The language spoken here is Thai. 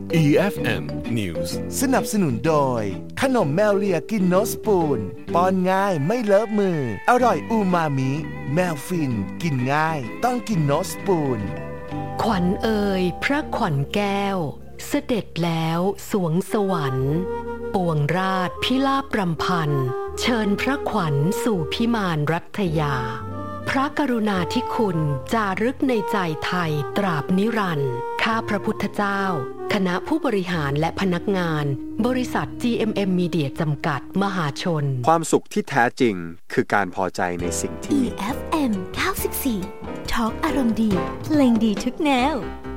EFM News สนับสนุนโดยขนมแมวเลียกินโนสปูนป้อนง่ายไม่เลอะมืออร่อยอูมามิแมวฟินกินง่ายต้องกินโนสปูนขวัญเอ่ยพระขวัญแก้วเสด็จแล้วสวงสวรรค์ปวงราชพิลาภรำพันเชิญพระขวัญสู่พิมานรัตยาพระกรุณาธิคุณจารึกในใจไทยตราบนิรันดร์ข้าพระพุทธเจ้าคณะผู้บริหารและพนักงานบริษัท GMM Media จำกัดมหาชนความสุขที่แท้จริงคือการพอใจในสิ่งที่ EFM 94 Talk อารมณ์ดีเพลงดีทุกแนว